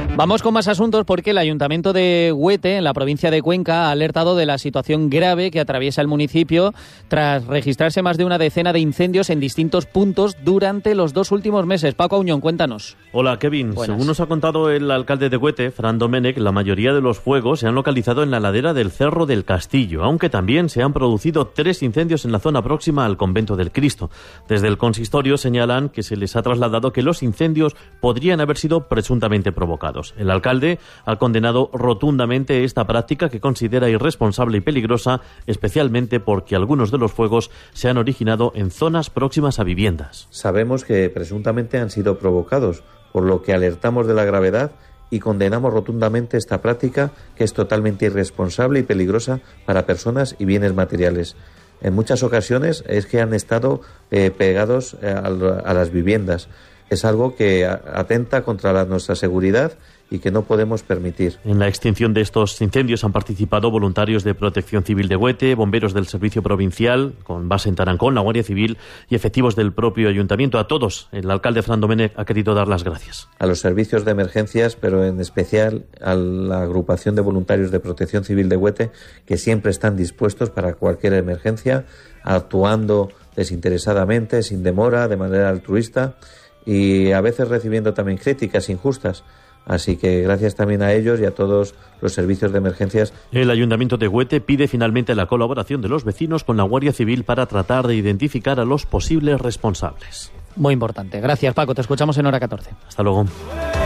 Vamos con más asuntos porque el Ayuntamiento de Huete, en la provincia de Cuenca, ha alertado de la situación grave que atraviesa el municipio tras registrarse más de una decena de incendios en distintos puntos durante los 2 últimos meses. Paco Auñón, cuéntanos. Hola, Kevin. Buenas. Según nos ha contado el alcalde de Huete, Fran Domènech, la mayoría de los fuegos se han localizado en la ladera del Cerro del Castillo, aunque también se han producido 3 incendios en la zona próxima al Convento del Cristo. Desde el consistorio señalan que se les ha trasladado que los incendios podrían haber sido presuntamente provocados. El alcalde ha condenado rotundamente esta práctica que considera irresponsable y peligrosa, especialmente porque algunos de los fuegos se han originado en zonas próximas a viviendas. Sabemos que presuntamente han sido provocados, por lo que alertamos de la gravedad y condenamos rotundamente esta práctica que es totalmente irresponsable y peligrosa para personas y bienes materiales. En muchas ocasiones es que han estado pegados a las viviendas. Es algo que atenta contra nuestra seguridad y que no podemos permitir. En la extinción de estos incendios han participado voluntarios de Protección Civil de Huete, bomberos del Servicio Provincial, con base en Tarancón, la Guardia Civil y efectivos del propio Ayuntamiento. A todos, el alcalde Fran Domènech ha querido dar las gracias. A los servicios de emergencias, pero en especial a la agrupación de voluntarios de Protección Civil de Huete, que siempre están dispuestos para cualquier emergencia, actuando desinteresadamente, sin demora, de manera altruista y a veces recibiendo también críticas injustas. Así que gracias también a ellos y a todos los servicios de emergencias. El Ayuntamiento de Huete pide finalmente la colaboración de los vecinos con la Guardia Civil para tratar de identificar a los posibles responsables. Muy importante. Gracias, Paco. Te escuchamos en Hora 14. Hasta luego.